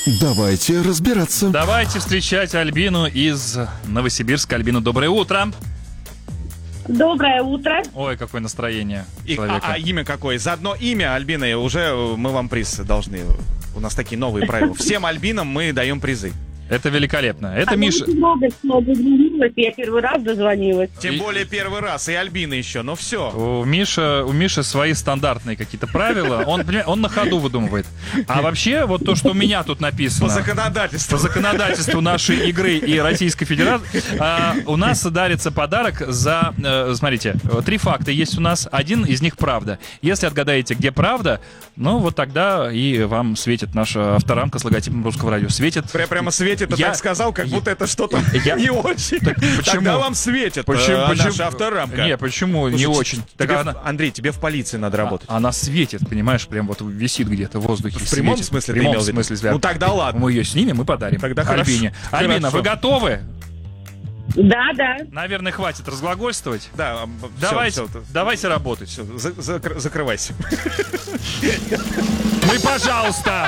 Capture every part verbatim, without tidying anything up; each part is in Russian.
Давайте разбираться. Давайте встречать Альбину из Новосибирска. Альбина, доброе утро. Доброе утро. Ой, какое настроение И, а, человека. а имя какое? Заодно имя Альбины, и уже мы вам приз должны. У нас такие новые правила. Всем Альбинам мы даем призы. Это великолепно. Это А Миша. я много чего дозвонилась, я первый раз дозвонилась. Тем И- более первый раз. И Альбина еще. Ну все. У Миши, у Миши свои стандартные какие-то правила. Он, понимаешь, он на ходу выдумывает. А вообще, вот то, что у меня тут написано. По законодательству. По законодательству нашей игры и Российской Федерации, а, у нас дарится подарок за, э, смотрите, три факта есть у нас, один из них правда. Если отгадаете, где правда, ну вот тогда и вам светит наша авторамка с логотипом Русского радио. Светит. Пря- Прямо светит, ты Я- так сказал, как я- будто это что-то я- не очень. почему? Тогда вам светит Почему, э, почему? наша авторамка. Не, почему Слушай, не т- очень? Так тебе в- она- Андрей, тебе в полиции надо работать. Она светит, понимаешь, прям вот висит где-то в воздухе. В прямом светит. смысле В ты прямом имел в виду? смысле, Свят. Ну, тогда ладно. Мы ее снимем и подарим. Тогда хорошо. Альбине. Альбина, Хорошо. вы готовы? Да, да. Наверное, хватит разглагольствовать. Да, а, всё, Давайте, всё, давайте работать. всё, за- закр- закрывайся. Ну и пожалуйста.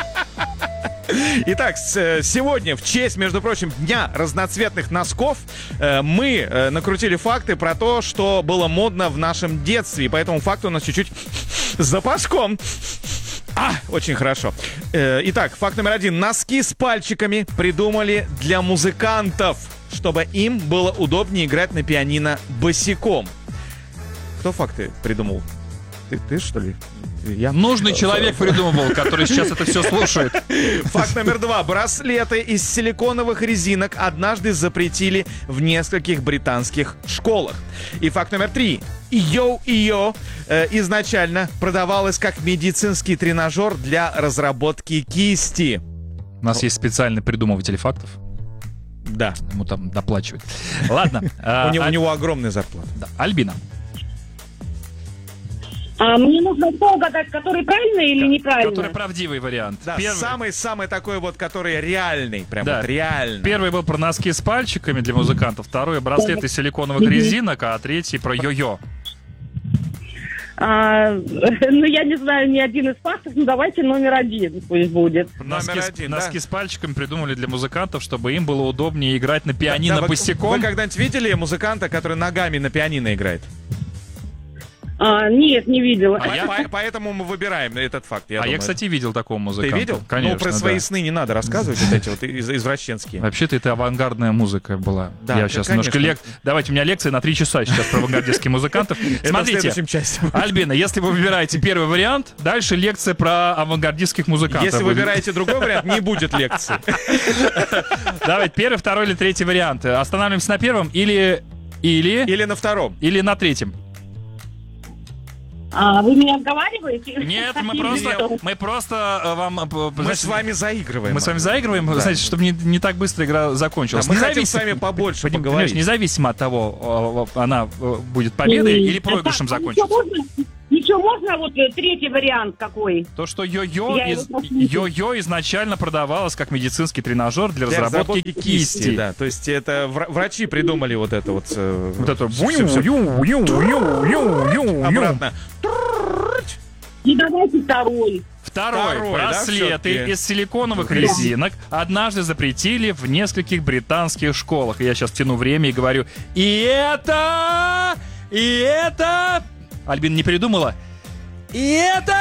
Итак, с- э, сегодня, в честь, между прочим, Дня разноцветных носков, э, мы э, накрутили факты про то, что было модно в нашем детстве. И по этому факту у нас чуть-чуть с запашком. А, очень хорошо. Э, Итак, факт номер один. Носки с пальчиками придумали для музыкантов, чтобы им было удобнее играть на пианино босиком. Кто факты придумал? Ты, ты что ли? Я? Нужный человек придумывал, который сейчас это все слушает. Факт номер два. Браслеты из силиконовых резинок однажды запретили в нескольких британских школах. И факт номер три. Йо-йо э, изначально продавалось как медицинский тренажер для разработки кисти. У нас есть специальный придумыватель фактов. Да. Ему там доплачивают. Ладно. а, У него, у Аль- него огромная зарплата. да, Альбина. А мне нужно что угадать, который правильный или неправильный? Который правдивый вариант. Да, Первый- самый-самый такой вот, который реальный. Прям Да. вот реальный. Первый был про носки с пальчиками для музыкантов, второй браслеты из силиконовых Мгм. резинок, а третий про йо-йо. А, ну, я не знаю ни один из фактов, ну давайте номер один пусть будет. Носки, Номер с- один, носки да. с пальчиками придумали для музыкантов, чтобы им было удобнее играть на пианино Да, вы- босиком. Вы когда-нибудь видели музыканта, который ногами на пианино играет? А, нет, не видела. А я- По- Поэтому мы выбираем этот факт. Я а я, думаю. кстати, видел такого Ты музыканта. видел? Конечно, Ну, про свои да. сны не надо рассказывать, вот эти вот из- извращенские. Вообще-то это авангардная музыка была. Да, я к- сейчас конечно. немножко лек... Давайте, у меня лекция на три часа сейчас про авангардистских музыкантов. Это в Смотрите, следующем часе. Альбина, если вы выбираете первый вариант, дальше лекция про авангардистских музыкантов. Если будет. выбираете другой вариант, не будет лекции. Давайте, первый, второй или третий вариант. Останавливаемся на первом или... Или... Или на втором. Или на третьем. А, вы меня отговариваете? Нет, мы просто, мы просто э, вам... э, Мы знаете, с вами заигрываем. мы с вами заигрываем, знаете, чтобы не, не так быстро игра Да, закончилась. мы хотим Независимо- с вами побольше Поним- поговорить. понимаешь, независимо от того, э, она э, будет победой или проигрышем Так, закончится. Еще можно, еще можно вот э, третий вариант какой? То, что йо-йо, Я из- его послушаю. йо-йо изначально продавалось как медицинский тренажер для, Для разработки, разработки кисти. Да, то есть это вра- врачи придумали вот это вот. э, Вот это всё- всё- всё. Обратно. И давайте второй. Второй. Второй, да, Браслеты всё-таки? из силиконовых Да. резинок однажды запретили в нескольких британских школах. И я сейчас тяну время и говорю: и это... И это... Альбина не придумала. И это...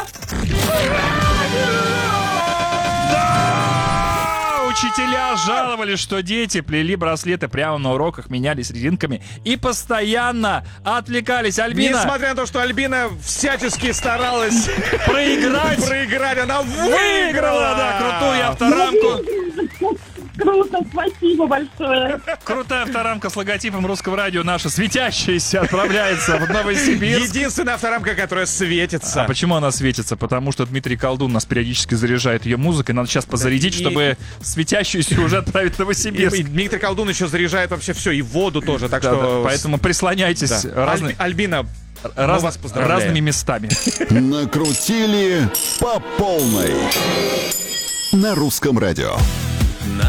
Да! Учителя жаловались, что дети плели браслеты прямо на уроках, менялись резинками и постоянно отвлекались. Альбина, Несмотря на то, что Альбина всячески старалась проиграть, проиграть, она выиграла, выиграла! да, крутую авторамку. Круто, спасибо большое. Крутая авторамка с логотипом Русского радио, наша светящаяся, отправляется в Новосибирск. Единственная авторамка, которая светится. А почему она светится? Потому что Дмитрий Колдун нас периодически заряжает ее музыкой. Надо сейчас позарядить, и- чтобы светящуюся уже отправить в И, Новосибирск. и Дмитрий Колдун еще заряжает вообще все, и воду тоже, так Да, что... да, поэтому прислоняйтесь Да. разны- Альби- Альбина, раз- мы вас поздравляем. разными местами. Накрутили по полной на Русском радио.